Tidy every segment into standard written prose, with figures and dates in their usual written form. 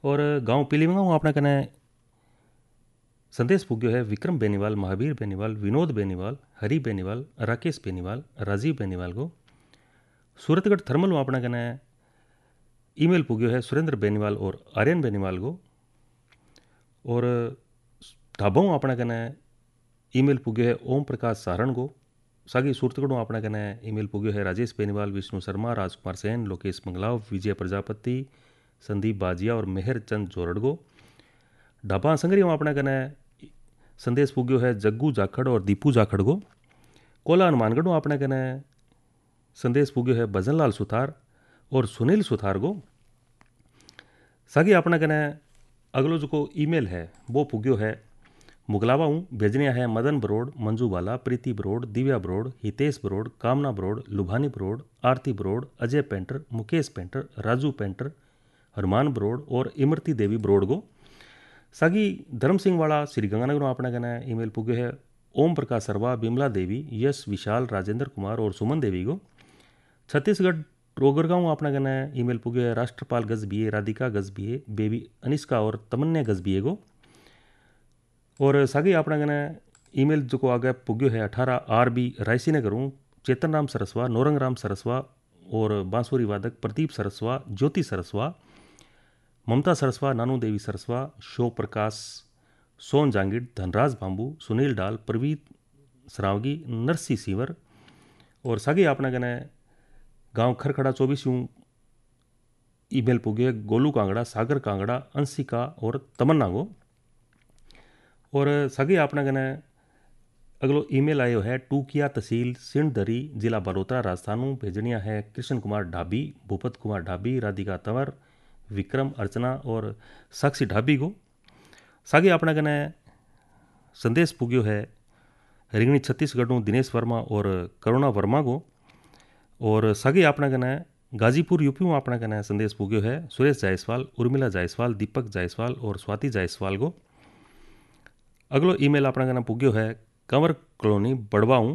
और गांव पीली में अपना कने संदेश पुग्यो है विक्रम बेनीवाल, महावीर बेनीवाल, विनोद बेनीवाल, हरि बेनीवाल, राकेश बेनीवाल, राजीव बेनीवाल को। सूरतगढ़ थर्मल में अपना कने ईमेल पुग्यो है सुरेंद्र बेनीवाल और आर्यन बेनीवाल को। और ढाबों अपना कने ईमेल पुग्यो है ओम प्रकाश सारण को। सागी सूरतगढ़ अपना कने ईमेल पुग्यो है राजेश बेनीवाल, विष्णु शर्मा, राजकुमार सेन, लोकेश मंगलाव, विजय प्रजापति, संदीप बाजिया और मेहर चंद जोरड़ को। ढाबा संगरी में अपना कने संदेश पुग्यो है जग्गू जाखड़ और दीपू जाखड़ को। कोला हनुमानगढ़ में अपना कने संदेश पुग्यो है भजनलाल सुथार और सुनील सुथार को। सागी अपना कने अगलो जो ईमेल है वो पुग्यो है मुगलावा हूँ भेजनिया है मदन बरोड, मंजू बाला, प्रीति burrowed, Divya burrowed, Hitesh burrowed, कामना बरोड, लुभानी बरोड, आरती burrowed, Ajay painter, Mukesh painter, Raju painter, Harman burrowed और इमरती देवी बरोड को। सागी धर्म सिंह वाला श्री गंगानगर में अपना कहना ईमेल पुगे है ओम प्रकाश सरवा, बिमला देवी, यश विशाल, राजेंद्र कुमार और सुमन देवी को। छत्तीसगढ़ रोगरगांव अपना कहना ईमेल पुगे है राष्ट्रपाल गजबीए, राधिका गजबीए, बेबी अनिष्का और तमन्या गजबीए को। और सागे अपना कहना ईमेल जो आगे पुग्यो है 18 RB रायसी नगर हूँ चेतन राम सरस्वा, नौरंग राम सरस्वा और बांसुरी वादक प्रदीप सरस्वा, ज्योति सरस्वा, ममता सरस्वा, नानू देवी सरस्वा, शो प्रकाश, सोन जांगिड, धनराज बांबू, सुनील डाल, प्रवीत सरावगी, नरसी सीवर। और सागे अपना कहना गांव खरखड़ा 24 ईमेल पुगे गोलू कांगड़ा, सागर कांगड़ा, अंशिका और तमन्ना को। और सागे अपना कहना अगलो ईमेल आयो है टूकिया तहसील सिंधरी जिला बड़ोतरा राजस्थान भेजनिया है कृष्ण कुमार ढाबी, भूपत कुमार ढाबी, राधिका तंवर, विक्रम अर्चना और साक्षी ढाबी को। सागे अपना कहना संदेश पुग्यो है रिंगणी छत्तीसगढ़ दिनेश वर्मा और करुणा वर्मा को। और सागे अपना कहना गाजीपुर यूपी में अपना कहना संदेश पुग्यो है सुरेश जायसवाल, उर्मिला जायसवाल, दीपक जायसवाल और स्वाति जायसवाल को। अगलो ईमेल अपना कहना पुग्यो है कंवर कॉलोनी बड़वाऊँ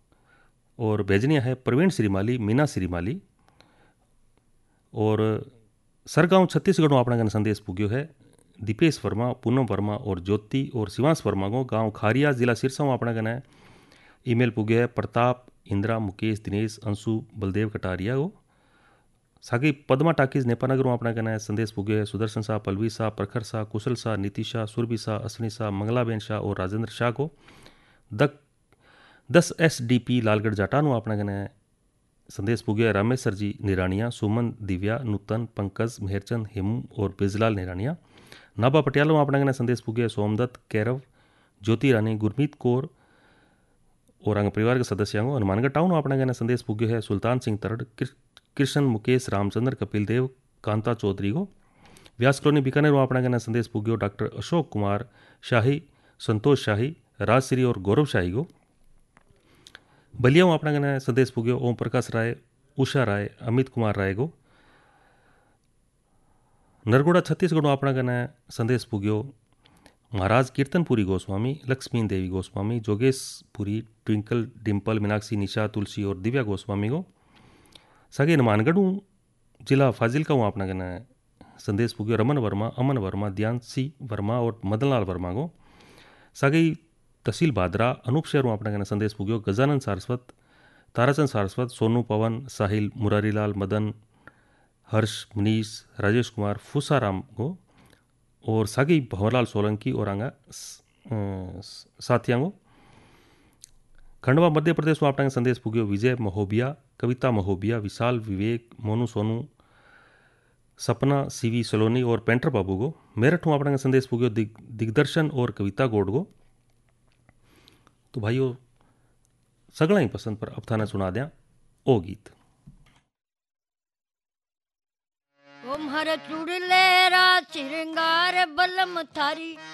और भेजनिया है प्रवीण श्रीमाली, मीना श्रीमाली। और सरगांव छत्तीसगढ़ में अपना कहना संदेश पुग्यो है दीपेश वर्मा, पूनम वर्मा और ज्योति और शिवांश वर्मा को। गांव खारिया जिला सिरसा में अपना कहना ईमेल पुग्यो है प्रताप, इंदिरा, मुकेश, दिनेश, अंशु, बलदेव कटारिया को। सागे पद्मा टाकीज नेपानगर में अपना कहना है संदेश पुग्यो है सुदर्शन शाह, पलवी शाह, प्रखर शाह, कुशल शाह, नीति शाह, सुरभि शाह, अश्विनी शाह, मंगलाबेन शाह और राजेंद्र शाह को। 10 SDP लालगढ़ जाटान में अपना कहना है संदेश पुग्यो है रामेश्वर जी निरानिया, सुमन, दिव्या, नूतन, पंकज, मेहरचंद, हेमू और बिजलाल निरानिया। नाबा पटियाला में अपना कहना संदेश पुग्यो है सोमदत्त, कैरव, ज्योति रानी, गुरमीत कौर और अंग परिवार के सदस्यों को। हनुमानगढ़ टाउन में अपना कहना संदेश पुग्यो है सुल्तान सिंह तरड़, कृष्ण, मुकेश, रामचंद्र, कपिल देव, कांता चौधरी को। व्यास कॉलोनी बीकानेर में अपना कहना संदेश पुग्यो डॉक्टर अशोक कुमार शाही, संतोष शाही, राजश्री और गौरव शाही को। बलिया में अपना कहना संदेश पुग्यो ओम प्रकाश राय, उषा राय, अमित कुमार राय को। नरगोड़ा छत्तीसगढ़ में अपना कहना संदेश पुग्यो महाराज कीर्तनपुरी गोस्वामी, लक्ष्मी देवी गोस्वामी, जोगेशपुरी, ट्विंकल, डिम्पल, मीनाक्षी, निशा, तुलसी और दिव्या गोस्वामी को। सागे हनुमानगढ़ जिला फाजिलका में अपना कहना संदेश पुग्यो रमन वर्मा, अमन वर्मा, ध्यानसी वर्मा और मदनलाल वर्मा को। सागे तहसील भादरा अनूप शहर में अपना कहना संदेश पुग्यो गजानंद सारस्वत, ताराचंद सारस्वत, सोनू पवन, साहिल, मुरारीलाल, मदन, हर्ष, मनीष, राजेश कुमार, फूसाराम को। और सागी भंवरलाल सोलंकी और आंगा साथियां को। खंडवा मध्य प्रदेश में अपना संदेश पुग्यो विजय महोबिया, कविता महोबिया, विशाल, विवेक, मोनू सोनू, सपना, सीवी सलोनी और पेंटर बाबू को। मेरठ में अपना संदेश पुग्यो दिग्दर्शन और कविता गोड को। तो भाइयों सगला ही पसंद पर अब थाने सुना दिया ओ गीत। ओम हर चूड़ लहरा श्रृंगार बलम थारी